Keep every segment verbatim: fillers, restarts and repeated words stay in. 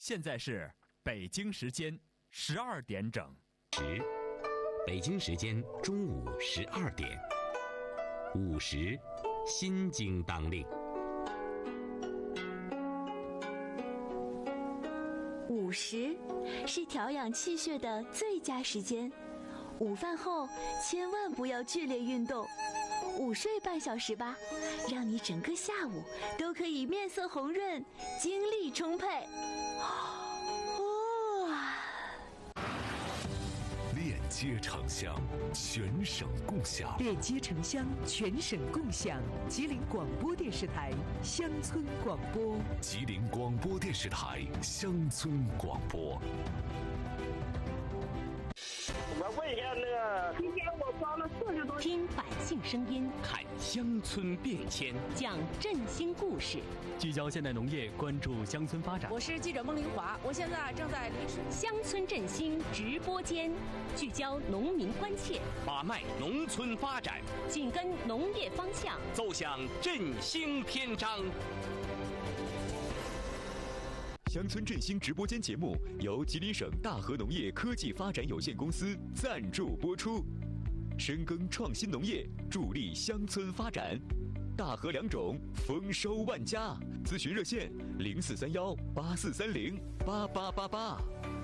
现在是北京时间十二点整。 十，北京时间中午十二点。午时，心经当令。 午时是调养气血的最佳时间，午饭后千万不要剧烈运动，午睡半小时吧，让你整个下午都可以面色红润，精力充沛。 链接城乡，全省共享。 链接城乡，全省共享。吉林广播电视台乡村广播。 吉林广播电视台乡村广播。 我问一下那个，今天我包了四十多。 听百姓声音， 看乡村变迁， 讲振兴故事， 聚焦现代农业，关注乡村发展。 我是记者孟玲华，我现在正在临时乡村振兴直播间，聚焦农民关切， 把脉农村发展， 紧跟农业方向， 奏响振兴篇章。 乡村振兴直播间节目由吉林省大和农业科技发展有限公司赞助播出，深耕创新农业，助力乡村发展。大和良种，丰收万家。咨询热线：零四三幺八四三零八八八八。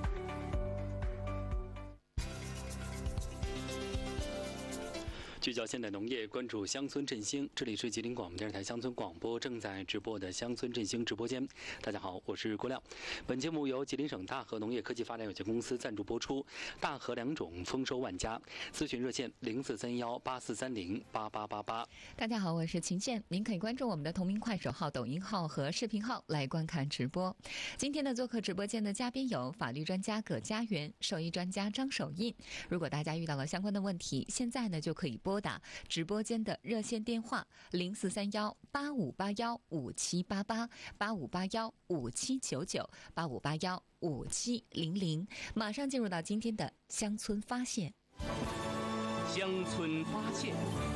聚焦现代农业，关注乡村振兴。这里是吉林广播电视台乡村广播正在直播的乡村振兴直播间。大家好，我是郭亮。本节目由吉林省大和农业科技发展有限公司赞助播出。大和良种，丰收万家。咨询热线：零四三幺八四三零八八八八。 大家好，我是秦倩。您可以关注我们的同名快手号、抖音号和视频号来观看直播。今天的做客直播间的嘉宾有法律专家葛家元、兽医专家张守印。如果大家遇到了相关的问题，现在呢就可以拨打直播间的热线电话零四三幺八五八幺五七八八八五八幺五七九九八五八幺五七零零。马上进入到今天的乡村发现。 乡村发现。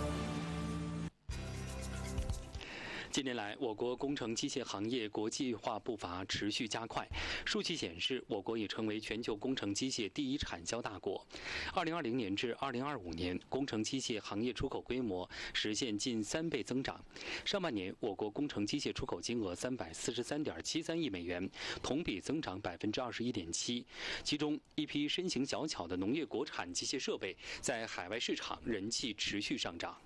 近年来，我国工程机械行业国际化步伐持续加快。数据显示，我国已成为全球工程机械第一产销大国。二零二零年至二零二五年，工程机械行业出口规模实现近三倍增长。上半年，我国工程机械出口金额三百四十三点七三亿美元，同比增长百分之二十一点七。其中，一批身形小巧的农业国产机械设备在海外市场人气持续上涨。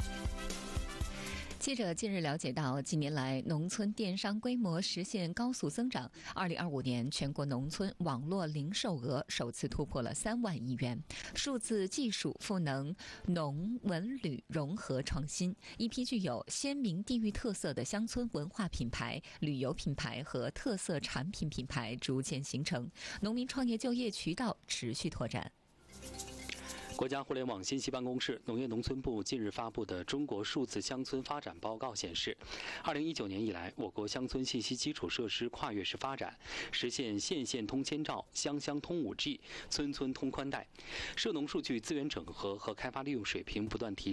记者近日了解到，近年来农村电商规模实现高速增长。二零二五年，全国农村网络零售额首次突破了三万亿元。数字技术赋能农文旅融合创新，一批具有鲜明地域特色的乡村文化品牌、旅游品牌和特色产品品牌逐渐形成，农民创业就业渠道持续拓展。 国家互联网信息办公室、农业农村部近日发布的《中国数字乡村发展报告》显示，二零一九年以来，我国乡村信息基础设施跨越式发展，实现县县通千兆、乡乡通 五 G、村村通宽带，涉农数据资源整合和开发利用水平不断提